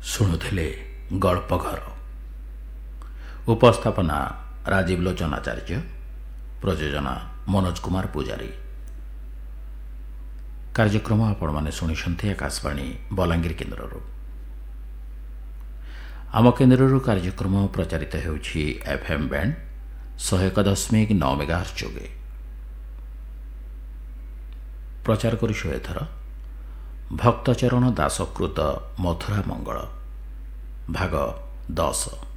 ଶୁଣୁଥିଲେ ଗଳ୍ପଘର। ଉପସ୍ଥାପନା ରାଜୀବ ଲୋଚନାଚାର୍ଯ୍ୟ, ପ୍ରଯୋଜନା ମନୋଜ କୁମାର ପୂଜାରୀ। କାର୍ଯ୍ୟକ୍ରମ ଆପଣମାନେ ଶୁଣିଛନ୍ତି ଆକାଶବାଣୀ ବଲାଙ୍ଗୀର କେନ୍ଦ୍ରରୁ। ଆମ କେନ୍ଦ୍ରରୁ କାର୍ଯ୍ୟକ୍ରମ ପ୍ରଚାରିତ ହେଉଛି FM ବ୍ୟାଣ୍ଡ 101.9 ମେଗାହର୍ଟ୍ଜ ଯୋଗେ। ପ୍ରଚାର କରୁଛୁ ଏଥର ଭକ୍ତଚରଣ ଦାସକୃତ ମଥୁରା ମଙ୍ଗଳ ଭାଗ 10।